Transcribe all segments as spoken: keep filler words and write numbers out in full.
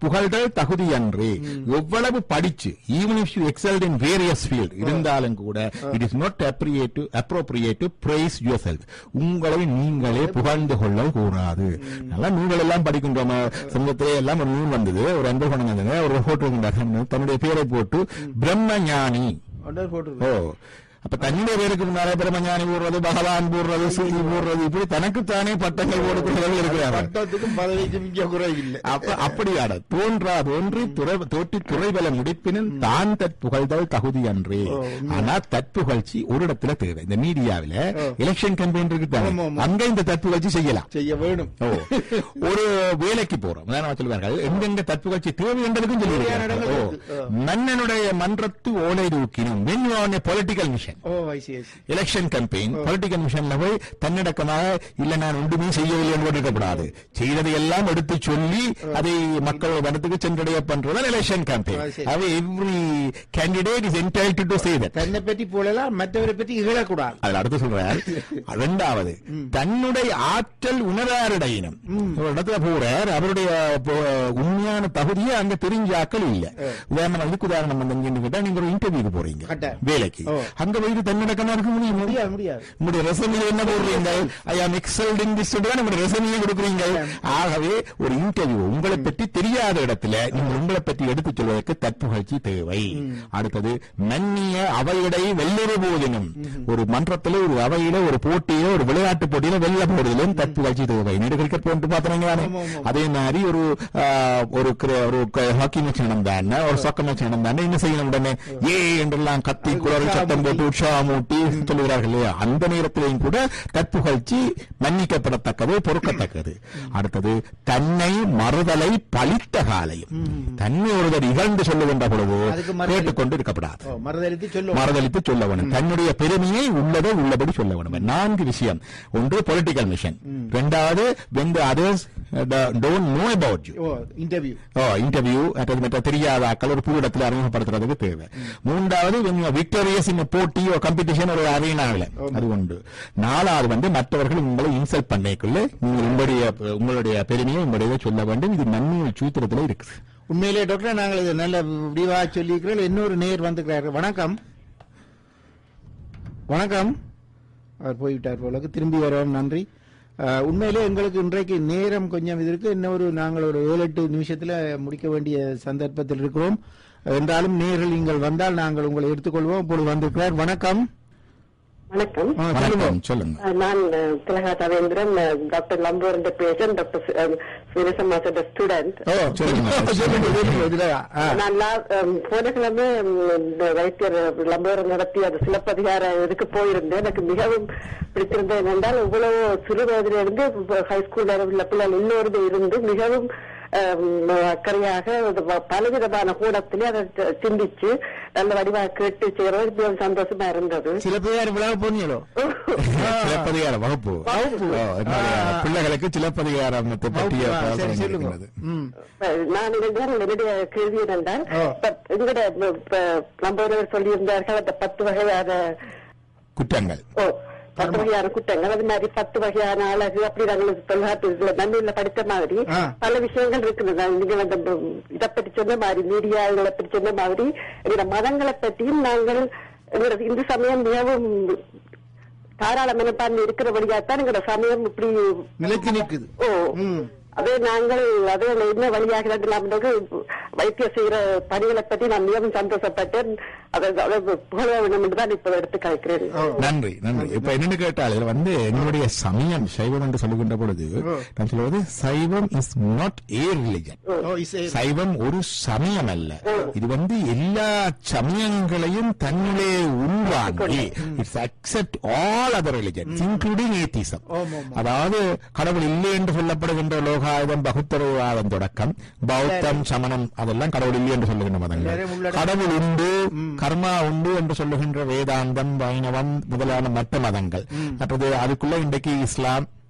புகழ்தல் தகுதி அன்று. எவ்வளவு படிச்சு even if you எக்ஸல்ட் in various field இருந்தாலும் கூட it is not appropriate to price your self. உங்களை நீங்களே புகழ்ந்து கொள்ள கூடாது. நல்லா நூல்கள் எல்லாம் படிக்கின்றோம். சமூகத்திலே எல்லாம் ஒரு நூல் வந்தது, ஒரு அன்பு கொண்டாங்க, ஒரு போட்டோ தன்னுடைய பேரை போட்டு பிரம்மஞானி. ஓ அப்ப தன்னுடைய பேருக்கு முன்னாலே பிரம்மஞானி போடுறது, பகவான் போடுறது, சுத்தி போடுறது, இப்படி தனக்குத்தானே பட்டங்கள் போடுகிறவர்கள் இருக்கிறார்கள். அப்படியான தோன்றா தோன்றி தோற்றி துறைபல முடிப்பினும் தான் தற்புகழ்தல் தகுதி அன்றே. ஆனா தற்புகழ்ச்சி ஒரு இடத்துல தேவை. இந்த மீடியாவில எலெக்ஷன் கேம்பெயின் இருக்கு, அங்க இந்த தற்புகழ்ச்சி செய்யலாம், செய்ய வேணும். ஒரு வேலைக்கு போறோம் சொல்லுவார்கள், எங்கெங்க தற்புகழ்ச்சி தேவை என்றதுக்கும் சொல்லுவார்கள். மன்னனுடைய மன்றத்து ஓலை தூக்கினும் political mission, election campaign, political மிஷன்ல போய் தன்னடக்கமாக இல்ல நான் ஒன்றுமே செய்யவில்லை என்று இருக்கக்கூடாது. செய்ததை எல்லாம் எடுத்து சொல்லி அதை மக்கள் மனத்துக்கு சென்றடைய பண்றதுதான் எலெக்ஷன் கேம்பெயின். அவை every candidate is entitled to say that. தன்னை பற்றி போலலாம் மற்றவரை பற்றி இகழக்கூடாது. அதில் அடுத்து சொல்றார். இரண்டாவது, தன்னுடைய ஆற்றல் உணராரிடையினும் ஒரு இடத்துல போறார், அவருடைய உண்மையான தகுதியை அங்க தெரிஞ்சாக்கள் இல்ல. உதாரணம் இதுக்கு உதாரணம் வந்து கேட்டா, நீங்க ஒரு இன்டர்வியூக்கு போறீங்க வேலைக்கு, அங்க போயிட்டு தன்னடக்கமா இருக்க முடியும் முடியாது. உங்களுடைய ரெசமில என்ன போடுறீங்க, ஐ ஆம் எக்ஸல்ட் இன் திஸ் சொல்லிதான் நம்முடைய ரெசமியை கொடுக்குறீங்க. ஆகவே ஒரு இன்டர்வியூ உங்களை பற்றி தெரியாத இடத்துல நீங்க உங்களை பற்றி எடுத்துச் சொல்வதற்கு தற்புகழ்ச்சி தேவை. அடுத்தது, மன்னிய அவையிடை வெள்ளொரு போதினும், ஒரு மன்றத்தில் ஒரு அவையில ஒரு போட்டியில ஒரு விளையாட்டு போட்டியில வெள்ள போடுதலும் தற்புகழ்ச்சி தேவை. நீங்க கிரிக்கெட் போட்டு பாத்துறீங்க, அதே மாதிரி ஒரு ஒரு ஹாக்கி மேட்ச் நடந்தான, ஒரு சாக்கர் மேட்ச் நடந்தான என்ன செய்யணும், உடனே ஏ என்றெல்லாம் கத்தி குளறி சட்டம் போட்டு உற்சாகமூட்டி சொல்லுகிறார்கள் இல்லையா, அந்த நேரத்திலேயும் கூட தற்புகழ்ச்சி மன்னிக்கப்படத்தக்கது, பொறுக்கத்தக்கது. அடுத்தது, தன்னை மறுதலை பழித்த காலையும், தன்னை ஒருவர் இகழ்ந்து சொல்லுகின்ற பொழுது கேட்டுக்கொண்டு இருக்கப்படாது, மறுதளித்து சொல்ல வேண்டும். தன்னுடைய பெருமையை உள்ளதை உள்ளபடி சொல்ல வேண்டும். நான்கு விஷயம். ஒன்று பொலிட்டிக்கல் மிஷன், இரண்டாவது when the others don't know about you, interview interview மற்ற தெரியாத ஆக்கள் ஒரு புது இடத்துல அறிமுகப்படுத்துறதுக்கு தேவை. மூன்றாவது when you are victorious in a போட்டி ஒரு காம்படிஷன் ஒரு அரேனாவில், அது உண்டு. நாலாவது வந்து மற்றவர்கள் உங்களை இன்சல்ட் பண்ணிக்குள்ள நீங்கள் உங்களுடைய உங்களுடைய பெருமையை உங்களுடைய சொல்ல வேண்டும். இது நன்மையில் சூத்திரத்தில் இருக்குது. உண்மையிலே டாக்டர், நாங்கள் இது நல்ல விரிவாக சொல்லியிருக்கிறோம். இன்னொரு நேர் வந்துக்கிறார்கள். வணக்கம். வணக்கம். அவர் போய்விட்டார் போல, திரும்பி வரவும் நன்றி. உண்மையிலே எங்களுக்கு இன்றைக்கு நேரம் கொஞ்சம் இது இருக்கு. இன்னொரு நாங்கள் ஒரு ஏழு எட்டு நிமிஷத்துல முடிக்க வேண்டிய சந்தர்ப்பத்தில் இருக்கிறோம். என்றாலும் நேரில் நீங்கள் வந்தால் நாங்கள் உங்களை எடுத்துக்கொள்வோம். இப்பொழுது வந்திருக்கிறார். வணக்கம். வணக்கம். சொல்லுங்க. நான் திலகா Thavendran, doctor Lumpur patient, doctor சுரேசம்மாசோட student. நான் போன கிழமை வைத்தியர் லம்பூர் நடத்திய அது சிலப்பதிகார இதுக்கு போயிருந்தேன். எனக்கு மிகவும் பிடித்திருந்தது என்னென்றால், இவ்வளவு சிறு வயதிலிருந்து ஹைஸ்கூல் உள்ள பிள்ளைகள் எல்லோருமே இருந்து மிகவும் அக்கறையாக பலவிதமான கூடத்திலே அதை சிந்திச்சு நல்ல வடிவாக கேட்டு செய்யறது மிகவும் சந்தோஷமா இருந்தது. சிலப்பதிகார விழாவை போனீங்களோ? சிலப்பதிகார வகுப்பு பிள்ளைகளுக்கு சிலப்பதிகாரம் நான் இருந்தால் என்னுடைய கேள்வி இருந்தால், எங்களுடைய நம்ம சொல்லியிருந்தார்கள் அந்த பத்து வகையான குற்றங்கள், பத்து வகையான குற்றங்கள், அது மாதிரி பத்து வகையான அழகு, அப்படி நாங்கள் தொல்காப்பியத்துல நன்னூல்ல படித்த மாதிரி பல விஷயங்கள் இருக்குது. நீங்க வந்து இதை பற்றி சொன்ன மாதிரி, மீடியாங்களை பற்றி சொன்ன மாதிரி, எங்களோட மதங்களை பற்றியும் நாங்கள் எங்களோட இந்து சமயம் மிகவும் தாராள மனப்பான்மை இருக்கிறபடியாத்தான் எங்களோட சமயம் இப்படி நிலைத்து நிற்குது. ஓ அதே நாங்கள் அதே என்ன வழியாக வைத்திய செய்யற பணிகளை பற்றி நான் மிகவும் சந்தோஷப்பட்டேன். அதை புகழ வேண்டும் என்றுதான் இப்ப எடுத்து கலைக்கிறேன். நன்றி நன்றி. இப்ப என்னன்னு கேட்டால், வந்து என்னுடைய சமயம் சைவம் என்று சொல்லுகின்ற பொழுது நான் சொல்வது, சைவம் இஸ் நாட் ஏ ரிலிஜன். சைவம் ஒரு சமயம் அல்ல, இது வந்து எல்லா சமயங்களையும் தன்னிலே உள்வாங்கி it's accept all other religions including atheism. அதாவது கடவுள் இல்லை என்று சொல்லப்படுகின்ற லோகாயுதம், பகுத்தரவாதம் தொடக்கம் பௌத்தம், சமணம், அதெல்லாம் கடவுள் இல்லை என்று சொல்லுகின்ற மதங்கள். கடவுள் உண்டு, கர்மா உண்டு என்று சொல்லுகின்ற வேதாந்தம், வைணவம் முதலான மற்ற மதங்கள். மற்றது அதுக்குள்ள இன்றைக்கு இஸ்லாம்,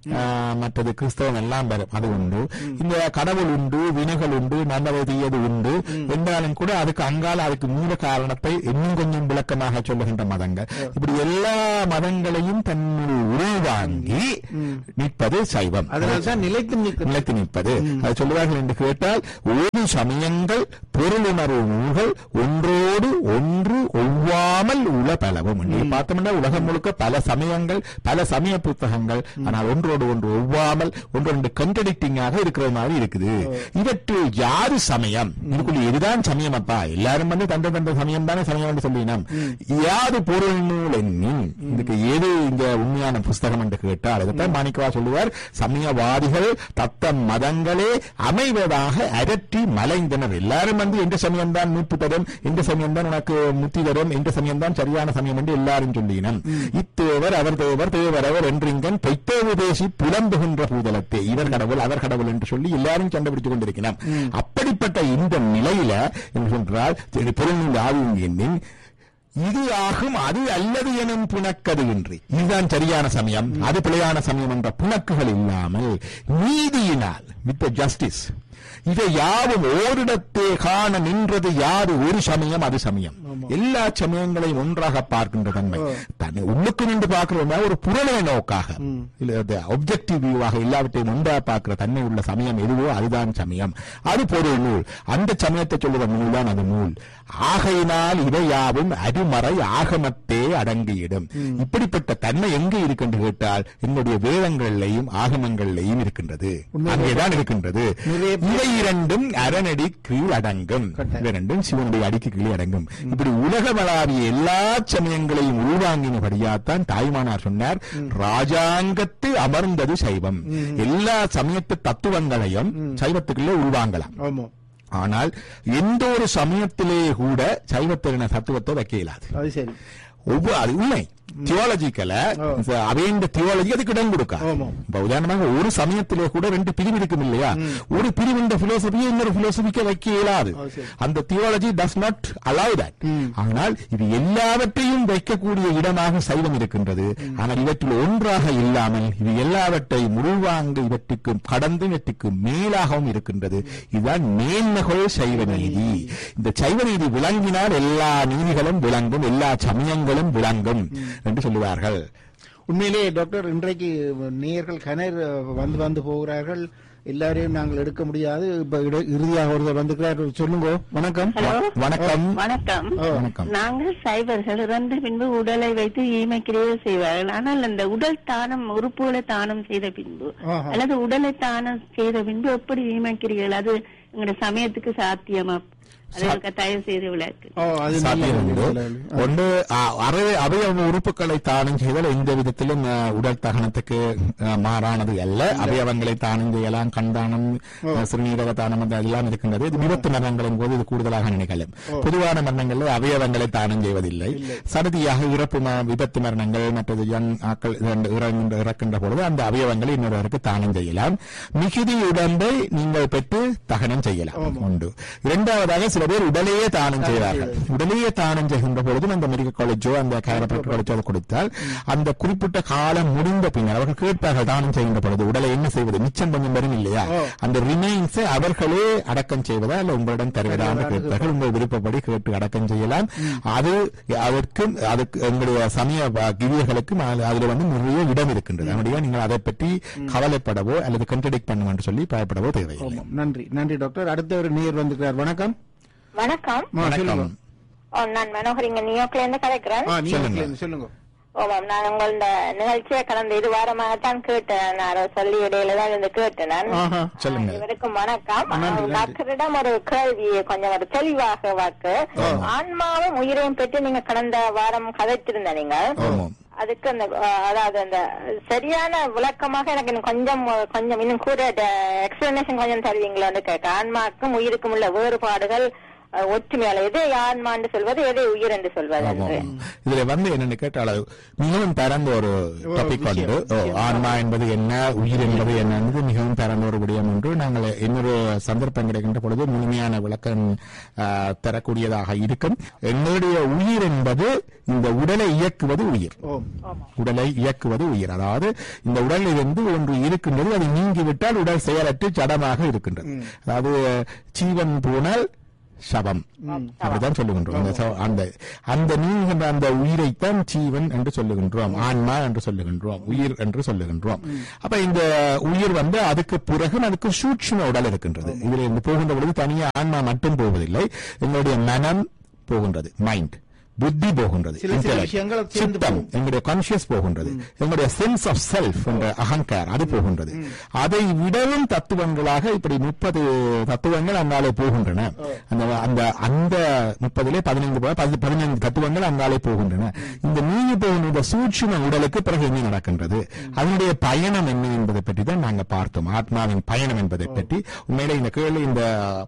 மற்றது கிறிஸ்தவம் எல்லாம் வரும், அது உண்டு. இந்த கடவுள் உண்டு, வினைகள் உண்டு, நல்லது தீயது உண்டு என்றாலும் கூட அதுக்கு அங்கால அதுக்கு மூல காரணத்தை இன்னும் கொஞ்சம் விளக்கமாக சொல்லுகின்ற மதங்கள். இப்படி எல்லா மதங்களையும் தன்னுள் உள்வாங்கி நிற்பது சைவம். அதனால்தான் நிலைத்து நிலைத்து நிற்பது. அது சொல்லுவார்கள் என்று கேட்டால், ஒரு சமயங்கள் பொருளுணர்வு நூல்கள் ஒன்றோடு ஒன்று ஒவ்வாமல் உள்ள பலவும். பார்த்தோம்னா உலகம் முழுக்க பல சமயங்கள், பல சமய புத்தகங்கள், ஆனால் ஒன்றோடு ஒன்று ஒவ்வாமல் ஒன்றொன்று கண்ட்ரடிக்டிங்காக இருக்கிற மாதிரி இருக்குது. இவற்றில் யாரு சமயம், இதுக்குள்ள எதுதான் சமயம்? அப்பா எல்லாரும் வந்து தந்த தந்த சமயம் தானே சமயம் என்று சொல்லினோம். யாது பொருள் நூல் எண்ணின் இதுக்கு எது இங்க உண்மையான புஸ்தகம் என்று கேட்டால், அதைத்தான் மாணிக்கவா சொல்லுவார், சமயவாதிகள் தத்தம் மதங்களே அமைவதாக அரற்றி மலைந்தனர். எல்லாரும் வந்து எந்த சமயம் தான் மீட்பு தரும், எந்த சமயம் தான் உனக்கு முத்தி தரும், எந்த சமயம் தான் சரியான சமயம் என்று எல்லாரும் சொல்லினோம். இத்தேவர் அவர் தேவர் தேவர் அவர் என்றிங்கன் பொய்த்தேவு பேசி புலம்புகின்ற பூதலத்தே இவர் கடவுள் அவர் கடவுள் என்று சொல்லி எல்லாரும் சண்டை பிடித்துக் கொண்டிருக்கிறார். அப்படிப்பட்ட இந்த நிலையில என்று சொன்னால் பொருள் ஆகும் என்னின் இது ஆகும் அது அல்லது எனும் புணக்கது இன்றி, இதுதான் சரியான சமயம் அது பிழையான சமயம் என்ற புணக்குகள் இல்லாமல் நீதியினால் வித் ஜஸ்டிஸ் இதை யாரும் ஓரிடத்தே காண நின்றது யாது ஒரு சமயம் அது சமயம். எல்லா சமயங்களையும் ஒன்றாக பார்க்கின்ற தன்மை தன்னை உள்ளுக்கு நின்று பார்க்கிறோம்னா ஒரு புறநே நோக்காக ஆப்ஜெக்டிவ் வியூவாக எல்லாவற்றையும் ஒன்றாக பார்க்கிற தன்மை உள்ள சமயம் எதுவோ அதுதான் சமயம். அது பொருள் நூல். அந்த சமயத்தை சொல்லுற நூல் தான் அது நூல். ஆகையினால் இவை யாவும் அருமறை ஆகமத்தே அடங்கியிடும். இப்படிப்பட்ட தன்மை எங்கே இருக்கின்ற கேட்டால் என்னுடைய வேதங்களிலேயும் ஆகமங்களிலேயும் இருக்கின்றது, அங்கேதான் இருக்கின்றது. இவை இரண்டும் அரணடி கீழ் அடங்கும், இவை இரண்டும் சிவனுடைய அடிக்கு கீழே அடங்கும். இப்படி உலகமளாவிய எல்லா சமயங்களையும் உள்வாங்கினபடியாத்தான் தாய்மானார் சொன்னார், ராஜாங்கத்து அமர்ந்தது சைவம். எல்லா சமயத்து தத்துவங்களையும் சைவத்துக்குள்ளே உள்வாங்கலாம். ஆனால் எந்த ஒரு சமயத்திலே கூட சைவத்தின தத்துவத்தை வைக்க இயலாது. ஒவ்வொரு அது உண்மை. தியோலஜிக்கல அவைந்த தியோலஜி அதுக்கு இடம் கொடுக்க. இப்ப உதாரணமாக ஒரு சமயத்திலே கூட ரெண்டு பிரிவு இருக்கும் இல்லையா, ஒரு பிரிவு இந்த பிலோசபியை இன்னொரு பிலோசபிக்க வைக்க இயலாது. அந்த theology does not allow that. ஆனால் இது எல்லாவற்றையும் வைக்கக்கூடிய இடமாக சைவம் இருக்கின்றது. ஆனால் இவற்றில் ஒன்றாக இல்லாமல் இது எல்லாவற்றையும் உள்வாங்க இவற்றுக்கு கடந்து இவற்றுக்கு மேலாகவும் இருக்கின்றது. இதுதான் மேன்மகள் சைவ நீதி. இந்த சைவ நீதி விளங்கினால் எல்லா நீதிகளும் விளங்கும், எல்லா சமயங்களும் விளங்கும் என்று சொல்லுவார்கள். உண்மையிலேயே டாக்டர், இன்றைக்கு நேயர்கள் கணர் வந்து வந்து போகிறார்கள், எல்லாரையும் நாங்கள் எடுக்க முடியாது. இப்ப இறுதியாக ஒருவர் வந்துக்கிறார், சொல்லுங்க. வணக்கம். வணக்கம். வணக்கம். வணக்கம். நாங்கள் சைவர்கள் இறந்த பின்பு உடலை வைத்து ஈமைக்கிரியை செய்வார்கள். ஆனால் அந்த உடல் தானம் உறுப்புகளை தானம் செய்த பின்பு அல்லது உடலை தானம் செய்த பின்பு எப்படி ஈமைக்கிறீர்கள்? அது எங்களுடைய சமயத்துக்கு சாத்தியமா? தயவு செய்து விளக்கு. ஒன்று அவயவ உறுப்புகளை தானம் செய்தால் எந்த விதத்திலும் உடல் தகனத்துக்கு மாறானது அல்ல. அவயவங்களை தானம் செய்யலாம், கண்தானம், சிறுநீரக தானம் எல்லாம் இருக்கின்றது. இது விபத்து மரணங்களின் போது இது கூடுதலாக நினைக்கலாம். பொதுவான மரணங்களில் அவயவங்களை தானம் செய்வதில்லை. சடுதியாக இறப்பு விபத்து மரணங்கள் மற்றது இறக்கின்ற பொழுது அந்த அவயவங்களை இன்னொருவருக்கு தானம் செய்யலாம். மிகுதி உடம்பை நீங்கள் பெற்று தகனம் செய்யலாம் உண்டு. இரண்டாவதாக சில பேர் உடலையே தானம் செய்வார்கள். உடலையே தானம் செய்கின்ற பொழுதும் அந்த மெடிக்கல் காலேஜோ அந்த கைரோப்ராக்டர் காலேஜோ கொடுத்தால் அந்த குறிப்பிட்ட காலம் முடிந்த பின்னர் அவர்கள் கேட்பார்கள், தானம் செய்கின்ற பொழுது உடலை என்ன செய்வது, மிச்சம் கொஞ்சம் வரும் இல்லையா, அந்த ரிமைன்ஸை அவர்களே அடக்கம் செய்வதா இல்ல உங்களிடம் தருவதா என்று கேட்பார்கள். உங்கள் விருப்பப்படி கேட்டு அடக்கம் செய்யலாம். அது அதற்கு அதுக்கு எங்களுடைய சமய கிரியர்களுக்கும் அதுல வந்து நிறைய இடம் இருக்கின்றது. அதனுடைய நீங்கள் அதை பற்றி கவலைப்படவோ அல்லது கண்ட்ரடிக்ட் பண்ணுவோம் என்று சொல்லி பயப்படவோ தேவையில்லை. நன்றி. நன்றி டாக்டர். அடுத்த ஒரு நேயர் வந்துக்கிறார். வணக்கம். வணக்கம். நான் மனோகர் இங்க நியூயார்க்ல இருந்து கலைக்கிறேன். சொல்லுங்க. ஓமாம், நான் உங்களோட நிகழ்ச்சியை கடந்த இது வாரமாகத்தான் கேட்டேன். நான் சொல்லி இடையிலதான் இருந்து கேட்டேன். இவருக்கும் வணக்கம். டாக்டரிடம் ஒரு கேள்வி கொஞ்சம் ஒரு தெளிவாக வாக்கு. ஆன்மாவும் உயிரையும் பற்றி நீங்க கடந்த வாரம் கதைத்திருந்த நீங்க அதுக்கு அந்த அதாவது அந்த சரியான விளக்கமாக எனக்கு கொஞ்சம் கொஞ்சம் இன்னும் கூட எக்ஸ்பிளனேஷன் கொஞ்சம் தருவீங்களா கேட்க. ஆன்மாக்கும் உயிருக்கும் உள்ள வேறுபாடுகள் ஒற்றுமையால எதை ஆன்மா என்று சொல்வது, எதை உயிர் என்று சொல்வது என்று. இதுல வந்து என்னன்னு கேட்டால் மிகவும் பரந்த ஒரு டாபிக் உண்டு. ஆன்மா என்பது என்ன, உயிர் என்பது என்ன என்பது மிகவும் பரந்த ஒரு விடயம் ஒன்று. நாங்கள் இன்னொரு சந்தர்ப்பம் கிடைக்கின்ற பொழுது முழுமையான விளக்கம் தரக்கூடியதாக இருக்கும். எங்களுடைய உயிர் என்பது இந்த உடலை இயக்குவது உயிர். உடலை இயக்குவது உயிர். அதாவது இந்த உடலில் இருந்து ஒன்று இருக்கின்றது, அது நீங்கிவிட்டால் உடல் செயலற்று ஜடமாக இருக்கின்றது. அதாவது ஜீவன் போனால் சபம் அப்படித்தான் சொல்லுகின்றோம். அந்த அந்த நீங்கின்ற அந்த உயிரைத்தான் ஜீவன் என்று சொல்லுகின்றோம், ஆன்மா என்று சொல்லுகின்றோம், உயிர் என்று சொல்லுகின்றோம். அப்ப இந்த உயிர் வந்து அதுக்கு பிறகு அதுக்கு சூட்சும உடல் இருக்கின்றது. இதுல இருந்து போகின்ற பொழுது தனியா ஆன்மா மட்டும் போவதில்லை, எங்களுடைய மனம் போகின்றது, மைண்ட், புத்தி போகின்றது, சித்தம், எங்களுடைய கான்சியஸ் போகின்றது, எங்களுடைய சென்ஸ் ஆஃப் செல்ஃப் என்ற அகங்கார் அது போகின்றது. அதை விடவும் தத்துவங்களாக இப்படி முப்பது தத்துவங்கள் அங்காலே போகின்றன. அந்த அந்த முப்பதிலே பதினைந்து பதினைந்து தத்துவங்கள் அங்காலே போகின்றன. இந்த நீங்கி போகின்ற சூட்சும உடலுக்கு பிறகு என்ன நடக்கின்றது, அதனுடைய பயணம் என்ன என்பதை பற்றி தான் நாங்கள் பார்த்தோம். ஆத்மாவின் பயணம் என்பதை பற்றி உண்மையிலே இந்த கேள்வி இந்த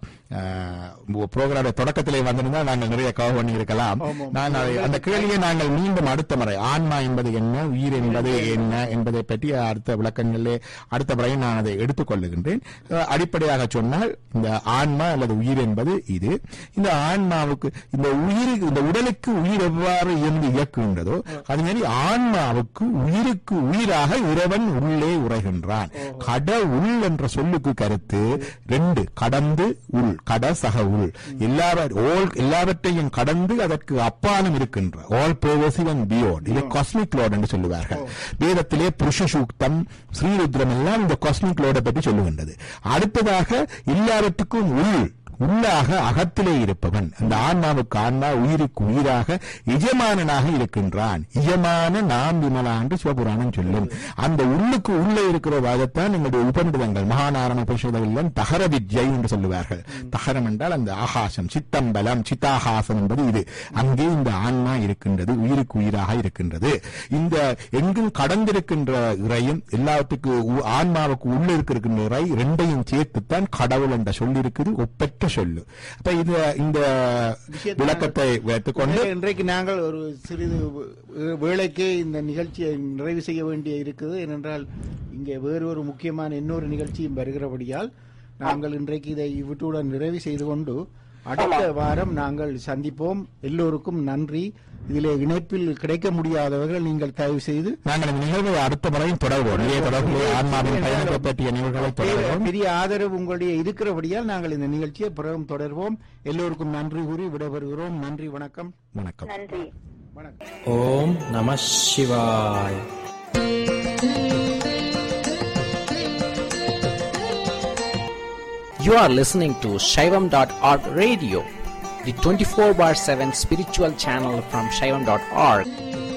புரோகிராம் தொடக்கத்திலே வந்திருந்தால் நாங்கள் நிறைய கவர் பண்ணி இருக்கலாம். நான் அந்த கேள்வியை நாங்கள் மீண்டும் அடுத்த முறை ஆன்மா என்பது என்ன, உயிர் என்பது என்ன என்பதை பற்றி அடுத்த விளக்கங்களிலே அடுத்த முறை நான் அதை எடுத்துக் கொள்ளுகின்றேன். அடிப்படையாக சொன்னால் இந்த ஆன்மா அல்லது உயிர் என்பது இது. இந்த ஆன்மாவுக்கு இந்த உயிருக்கு இந்த உடலுக்கு உயிர் எவ்வாறு இயந்து இயக்குகின்றதோ அது மாதிரி ஆன்மாவுக்கு உயிருக்கு உயிராக இறைவன் உள்ளே உரைகின்றான். கடவுள் என்ற சொல்லுக்கு கருத்து ரெண்டு, கடந்து உள், கட சக உள், எல்லாவற்றையும் கடந்து அதற்கு அப்பாலும் இருக்கின்ற ஆல் பெர்வசிவ் அண்ட் பியாண்ட், இது காஸ்மிக் லோட் என்று சொல்லுவார்கள். வேதத்திலே புருஷ சூக்தம், ஸ்ரீருத்ரம் எல்லாம் இந்த காஸ்மிக் லோடை பற்றி சொல்லுகின்றது. அடுத்ததாக எல்லாவற்றுக்கும் உள், உள்ளாக அகத்திலே இருப்பவன் அந்த ஆன்மாவுக்கு ஆன்மா, உயிருக்கு உயிராக எஜமானனாக இருக்கின்றான். எஜமான நாம் விமலா என்று சிவபுராணம் சொல்லும். அந்த உள்ளுக்கு உள்ளே இருக்கிற வாதத்தான் எங்களுடைய உபநிடதங்கள் மகாநாராயண உபனிஷதங்கள் தகர வித்யை என்று சொல்லுவார்கள். தகரம் என்றால் அந்த ஆகாசம், சித்தம்பலம், சித்தாகாசம் என்பது இது. அங்கே இந்த ஆன்மா இருக்கின்றது, உயிருக்கு உயிராக இருக்கின்றது. இந்த எங்கும் கடந்திருக்கின்ற இறையும் எல்லாத்துக்கு ஆன்மாவுக்கு உள்ள இருக்கின்ற இறை ரெண்டையும் சேர்த்துத்தான் கடவுள் என்ற சொல்லி இருக்குது, ஒப்பற்ற சொல்லு. அப்ப இது இந்த விளக்கத்தை வைத்துக்கொண்டு இன்றைக்கு நாங்கள் ஒரு சிறிது வேளைக்கு இந்த நிகழ்ச்சியை நிறைவு செய்ய வேண்டிய இருக்குது. ஏனென்றால் இங்கே வேறு ஒரு முக்கியமான இன்னொரு நிகழ்ச்சியும் வருகிறபடியால் நாங்கள் இன்றைக்கு இதை இவற்றுடன் நிறைவு செய்து கொண்டு அடுத்த வாரம் நாங்கள் சந்திப்போம். எல்லோருக்கும் நன்றி. இதிலே இணைப்பில் கிடைக்க முடியாதவர்கள் நீங்கள் தயவு செய்து நாங்கள் நிகழ்வு அடுத்த முறையும் தொடர்வோம். ஆன்மாவின் பயணத்தை பற்றிய நிகழ்வுகளை தொடர்வோம். பெரிய ஆதரவு உங்களுடைய இருக்கிறபடியால் நாங்கள் இந்த நிகழ்ச்சியை பிறகும் தொடர்வோம். எல்லோருக்கும் நன்றி கூறி விடைபெறுகிறோம். நன்றி, வணக்கம். வணக்கம். நன்றி, வணக்கம். ஓம் நம சிவாய். You are listening to Shaivam dot org radio, the twenty-four bar seven spiritual channel from Shaivam dot org.